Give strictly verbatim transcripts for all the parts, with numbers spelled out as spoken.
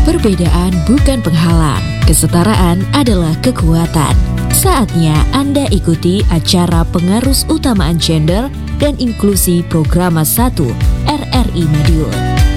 Perbedaan bukan penghalang, kesetaraan adalah kekuatan. Saatnya Anda ikuti acara Pengarus Utamaan Gender dan Inklusi Programa satu R R I Madiun.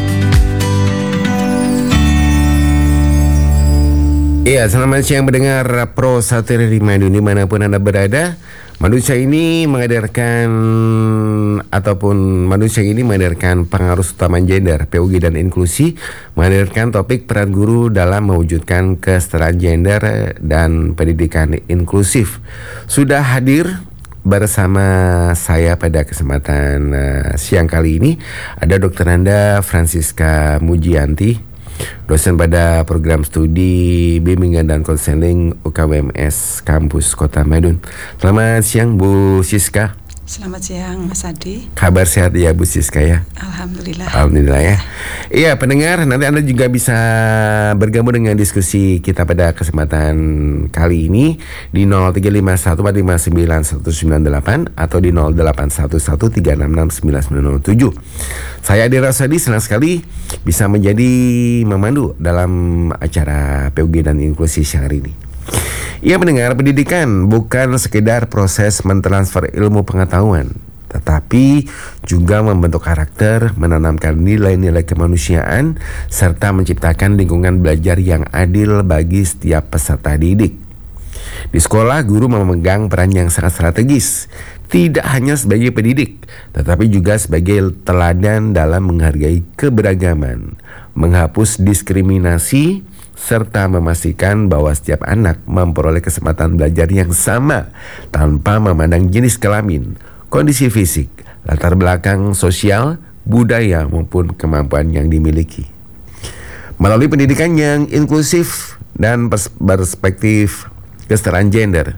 Iya, selamat siang mendengar Pro satu R R I Madiun dimanapun Anda berada. Manusia ini menghadirkan ataupun manusia ini menghadirkan pengarus utama gender, P U G dan inklusi, menghadirkan topik peran guru dalam mewujudkan kesetaraan gender dan pendidikan inklusif. Sudah hadir bersama saya pada kesempatan uh, siang kali ini ada Dokter Nanda Francisca Mujianti, dosen pada program studi bimbingan dan konseling U K W M S Kampus Kota Madiun. Selamat siang Bu Siska. Selamat siang Mas Adi. Kabar sehat ya Bu Siska ya? Alhamdulillah. Alhamdulillah ya. Iya pendengar, nanti Anda juga bisa bergabung dengan diskusi kita pada kesempatan kali ini di nol tiga lima satu empat lima sembilan satu sembilan delapan atau di nol delapan satu satu tiga enam enam sembilan sembilan nol tujuh. Saya Adi Rasadi, senang sekali bisa menjadi memandu dalam acara P U G dan inklusi siang hari ini. Ia mendengar pendidikan bukan sekedar proses mentransfer ilmu pengetahuan, tetapi juga membentuk karakter, menanamkan nilai-nilai kemanusiaan, serta menciptakan lingkungan belajar yang adil bagi setiap peserta didik. Di sekolah, guru memegang peran yang sangat strategis, tidak hanya sebagai pendidik, tetapi juga sebagai teladan dalam menghargai keberagaman, menghapus diskriminasi, serta memastikan bahwa setiap anak memperoleh kesempatan belajar yang sama tanpa memandang jenis kelamin, kondisi fisik, latar belakang sosial, budaya maupun kemampuan yang dimiliki. Melalui pendidikan yang inklusif dan berperspektif kesetaraan gender,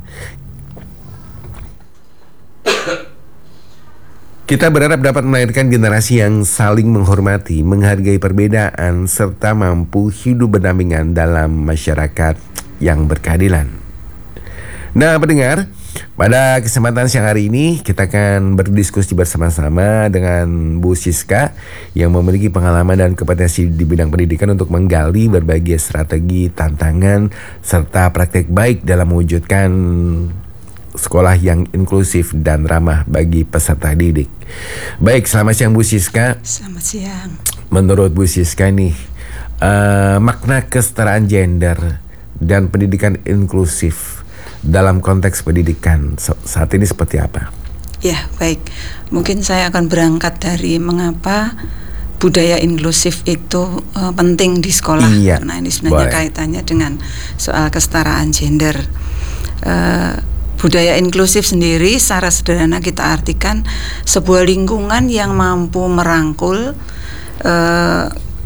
kita berharap dapat melahirkan generasi yang saling menghormati, menghargai perbedaan, serta mampu hidup berdampingan dalam masyarakat yang berkeadilan. Nah, pendengar, pada kesempatan siang hari ini kita akan berdiskusi bersama-sama dengan Bu Siska yang memiliki pengalaman dan kompetensi di bidang pendidikan untuk menggali berbagai strategi, tantangan, serta praktek baik dalam mewujudkan sekolah yang inklusif dan ramah bagi peserta didik. Baik, selamat siang Bu Siska. Selamat siang. Menurut Bu Siska nih, uh, makna kesetaraan gender dan pendidikan inklusif dalam konteks pendidikan saat ini seperti apa? Ya, baik. Mungkin saya akan berangkat dari mengapa budaya inklusif itu uh, penting di sekolah. Iya, karena ini sebenarnya boleh. Kaitannya dengan soal kesetaraan gender. Uh, Budaya inklusif sendiri secara sederhana kita artikan sebuah lingkungan yang mampu merangkul eh,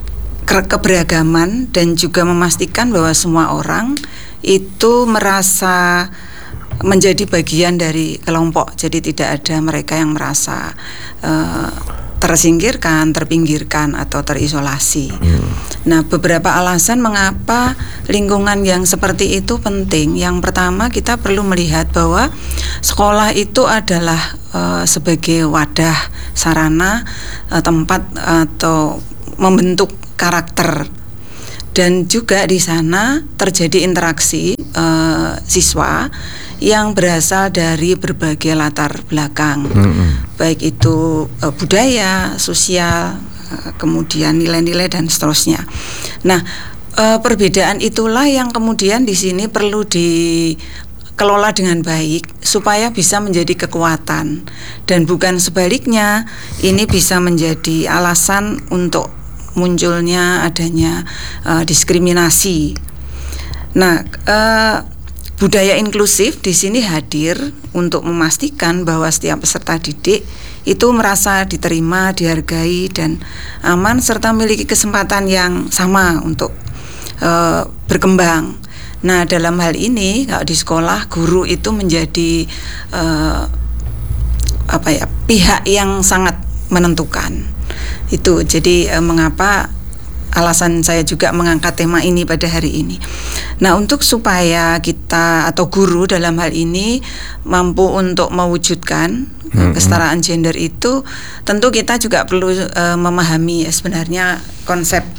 keberagaman dan juga memastikan bahwa semua orang itu merasa menjadi bagian dari kelompok. Jadi tidak ada mereka yang merasa eh, tersingkirkan, terpinggirkan atau terisolasi. Hmm. Nah, beberapa alasan mengapa lingkungan yang seperti itu penting. Yang pertama, kita perlu melihat bahwa sekolah itu adalah uh, sebagai wadah, sarana, uh, tempat atau membentuk karakter. Dan juga di sana terjadi interaksi uh, siswa yang berasal dari berbagai latar belakang, mm-hmm. baik itu uh, budaya, sosial, uh, kemudian nilai-nilai dan seterusnya. Nah, uh, perbedaan itulah yang kemudian di sini perlu dikelola dengan baik supaya bisa menjadi kekuatan dan bukan sebaliknya ini bisa menjadi alasan untuk munculnya adanya uh, diskriminasi. Nah, uh, budaya inklusif di sini hadir untuk memastikan bahwa setiap peserta didik itu merasa diterima, dihargai dan aman serta memiliki kesempatan yang sama untuk uh, berkembang. Nah, dalam hal ini kalau di sekolah guru itu menjadi uh, apa ya pihak yang sangat menentukan. Itu jadi uh, mengapa alasan saya juga mengangkat tema ini pada hari ini. Nah, untuk supaya kita atau guru dalam hal ini mampu untuk mewujudkan hmm. kesetaraan gender itu, tentu kita juga perlu uh, memahami ya, sebenarnya konsep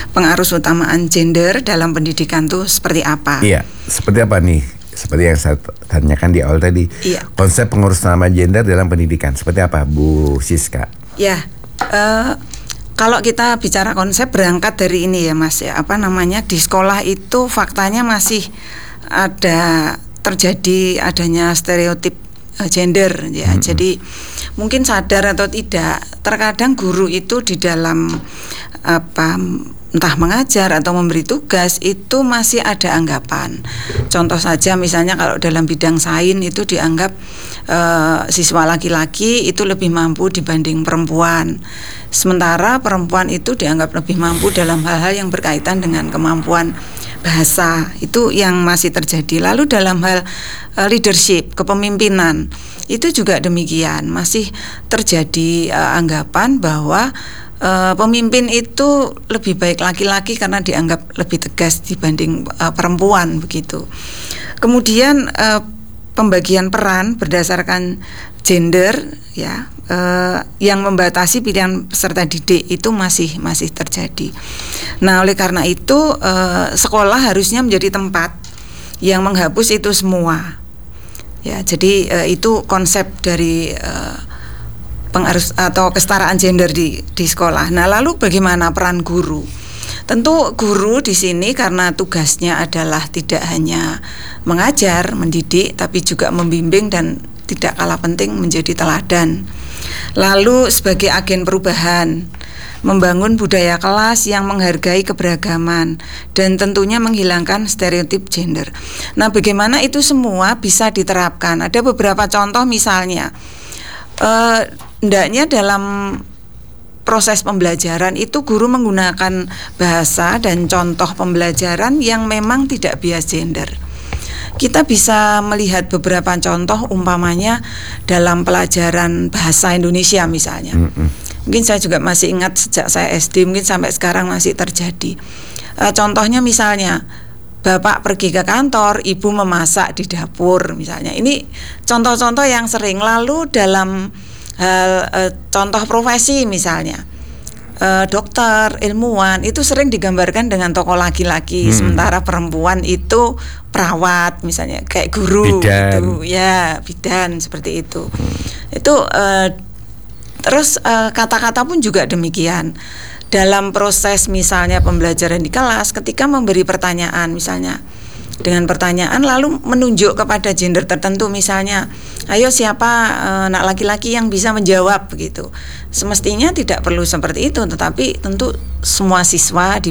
pengarus utamaan gender dalam pendidikan tuh seperti apa. Iya, seperti apa nih? Seperti yang saya tanyakan di awal tadi. Iya. Konsep pengurus utamaan gender dalam pendidikan seperti apa, Bu Siska? Ya, uh, kalau kita bicara konsep berangkat dari ini ya Mas ya, apa namanya, di sekolah itu faktanya masih ada terjadi adanya stereotip uh, gender ya. Mm-hmm. Jadi mungkin sadar atau tidak, terkadang guru itu di dalam apa entah mengajar atau memberi tugas itu masih ada anggapan. Contoh saja misalnya kalau dalam bidang sains itu dianggap uh, siswa laki-laki itu lebih mampu dibanding perempuan. Sementara perempuan itu dianggap lebih mampu dalam hal-hal yang berkaitan dengan kemampuan bahasa. Itu yang masih terjadi. Lalu dalam hal uh, leadership, kepemimpinan, itu juga demikian. Masih terjadi uh, anggapan bahwa Uh, pemimpin itu lebih baik laki-laki karena dianggap lebih tegas dibanding uh, perempuan begitu. Kemudian uh, pembagian peran berdasarkan gender ya uh, yang membatasi pilihan peserta didik itu masih masih terjadi. Nah, oleh karena itu uh, sekolah harusnya menjadi tempat yang menghapus itu semua. Ya, jadi uh, itu konsep dari uh, pengarus atau kesetaraan gender di di sekolah. Nah, lalu bagaimana peran guru? Tentu guru di sini karena tugasnya adalah tidak hanya mengajar, mendidik, tapi juga membimbing dan tidak kalah penting menjadi teladan. Lalu sebagai agen perubahan, membangun budaya kelas yang menghargai keberagaman dan tentunya menghilangkan stereotip gender. Nah, bagaimana itu semua bisa diterapkan? Ada beberapa contoh misalnya. Uh, hendaknya dalam proses pembelajaran itu guru menggunakan bahasa dan contoh pembelajaran yang memang tidak bias gender. Kita bisa melihat beberapa contoh umpamanya dalam pelajaran bahasa Indonesia misalnya. Mm-hmm. Mungkin saya juga masih ingat sejak saya S D, mungkin sampai sekarang masih terjadi. Uh, contohnya misalnya bapak pergi ke kantor, ibu memasak di dapur misalnya. Ini contoh-contoh yang sering. Lalu dalam hal e, contoh profesi misalnya e, dokter, ilmuwan itu sering digambarkan dengan tokoh laki-laki, hmm. sementara perempuan itu perawat misalnya, kayak guru bidan. Gitu. Ya, bidan seperti itu. Hmm. Itu e, terus e, kata-kata pun juga demikian. Dalam proses misalnya pembelajaran di kelas, ketika memberi pertanyaan misalnya dengan pertanyaan lalu menunjuk kepada gender tertentu misalnya, ayo siapa e, anak laki-laki yang bisa menjawab begitu. Semestinya tidak perlu seperti itu, tetapi tentu semua siswa di